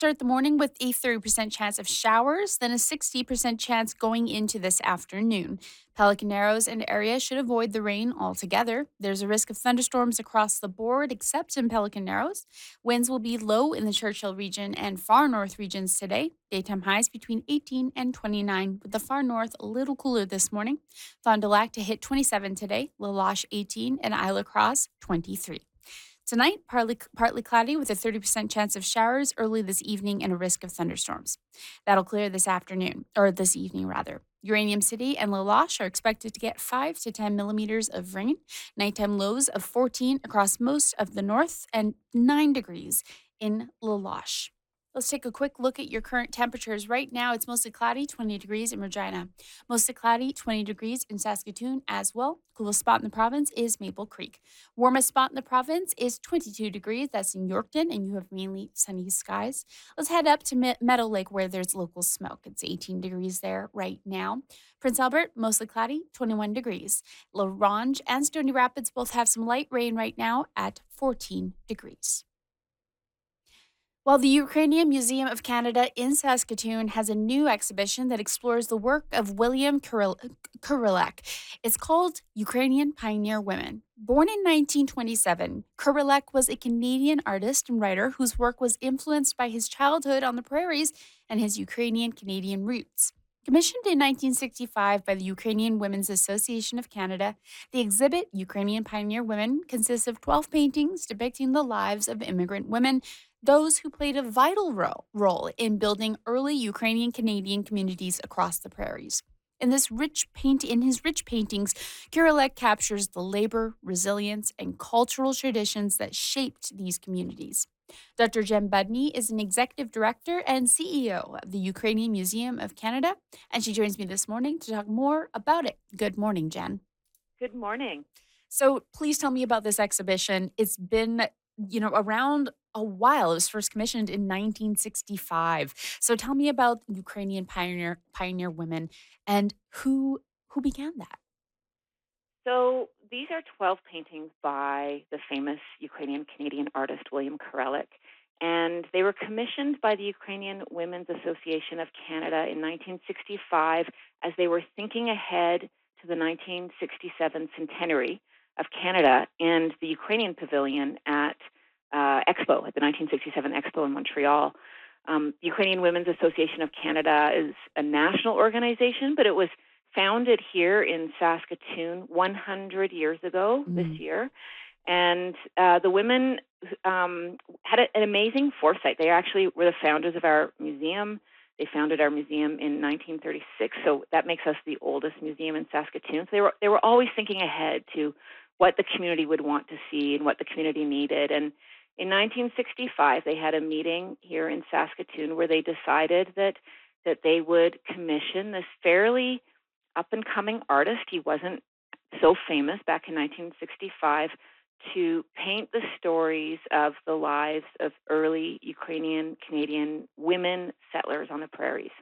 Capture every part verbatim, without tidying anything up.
Start the morning with a thirty percent chance of showers, then a sixty percent chance going into this afternoon. Pelican Narrows and area should avoid the rain altogether. There's a risk of thunderstorms across the board, except in Pelican Narrows. Winds will be low in the Churchill region and far north regions today. Daytime highs between eighteen and twenty-nine, with the far north a little cooler this morning. Fond du Lac to hit twenty-seven today, La Loche eighteen, and Isla Crosse twenty-three. Tonight, partly, partly cloudy with a thirty percent chance of showers early this evening and a risk of thunderstorms. That'll clear this afternoon, or this evening rather. Uranium City and La Loche are expected to get five to ten millimeters of rain. Nighttime lows of fourteen across most of the north and nine degrees in La Loche. Let's take a quick look at your current temperatures. Right now, it's mostly cloudy, twenty degrees in Regina. Mostly cloudy, twenty degrees in Saskatoon as well. Coolest spot in the province is Maple Creek. Warmest spot in the province is twenty-two degrees. That's in Yorkton, and you have mainly sunny skies. Let's head up to Me- Meadow Lake where there's local smoke. It's eighteen degrees there right now. Prince Albert, mostly cloudy, twenty-one degrees. La Ronge and Stony Rapids both have some light rain right now at fourteen degrees. While the Ukrainian Museum of Canada in Saskatoon has a new exhibition that explores the work of William Kirill- Kurilek. It's called Ukrainian Pioneer Women. Born in nineteen twenty-seven, Kurilek was a Canadian artist and writer whose work was influenced by his childhood on the prairies and his Ukrainian Canadian roots. Commissioned in nineteen sixty-five by the Ukrainian Women's Association of Canada, the exhibit Ukrainian Pioneer Women consists of twelve paintings depicting the lives of immigrant women, those who played a vital ro- role in building early Ukrainian Canadian communities across the prairies. In this rich paint, in his rich paintings, Kirilek captures the labor, resilience, and cultural traditions that shaped these communities. Doctor Jen Budney is an executive director and C E O of the Ukrainian Museum of Canada, and she joins me this morning to talk more about it. Good morning, Jen. Good morning. So please tell me about this exhibition. It's been, you know, around a while. It was first commissioned in nineteen sixty-five. So tell me about Ukrainian pioneer pioneer women and who who began that. So these are twelve paintings by the famous Ukrainian Canadian artist William Karelek. And they were commissioned by the Ukrainian Women's Association of Canada in nineteen sixty-five as they were thinking ahead to the nineteen sixty-seven centenary of Canada and the Ukrainian Pavilion at uh, Expo, at the nineteen sixty-seven Expo in Montreal. Um, Ukrainian Women's Association of Canada is a national organization, but it was founded here in Saskatoon one hundred years ago this Mm. year. And uh, the women um, had a, an amazing foresight. They actually were the founders of our museum. They founded our museum in nineteen thirty-six, so that makes us the oldest museum in Saskatoon. So they were they were always thinking ahead to what the community would want to see and what the community needed. And in nineteen sixty-five, they had a meeting here in Saskatoon where they decided that that they would commission this fairly up and coming artist. He wasn't so famous back in nineteen sixty-five to paint the stories of the lives of early Ukrainian Canadian women settlers on the prairies.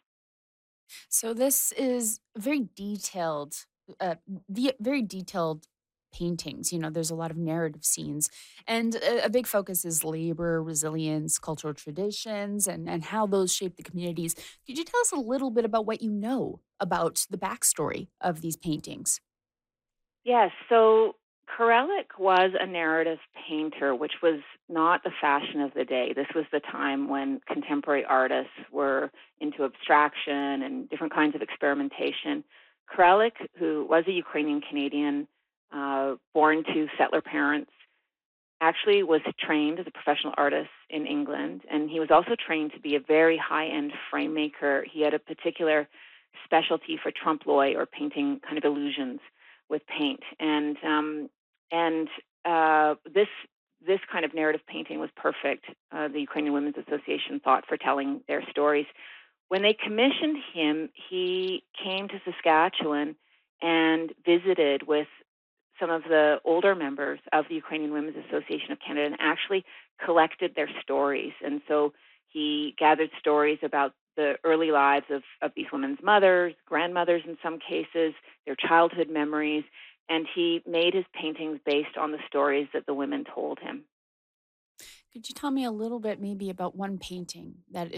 So this is very detailed, uh, the very detailed paintings. You know, there's a lot of narrative scenes, and a, a big focus is labor, resilience, cultural traditions, and and how those shape the communities. Could you tell us a little bit about what you know about the backstory of these paintings? Yes, so Karelic was a narrative painter, which was not the fashion of the day. This was the time when contemporary artists were into abstraction and different kinds of experimentation. Karelic, who was a Ukrainian Canadian uh, born to settler parents, actually was trained as a professional artist in England, and he was also trained to be a very high-end frame maker. He had a particular specialty for trompe l'oeil, or painting kind of illusions with paint, and um, and uh, this this kind of narrative painting was perfect. Uh, the Ukrainian Women's Association thought for telling their stories. When they commissioned him, he came to Saskatchewan and visited with some of the older members of the Ukrainian Women's Association of Canada and actually collected their stories. And so he gathered stories about the early lives of, of these women's mothers, grandmothers in some cases, their childhood memories, and he made his paintings based on the stories that the women told him. Could you tell me a little bit maybe about one painting that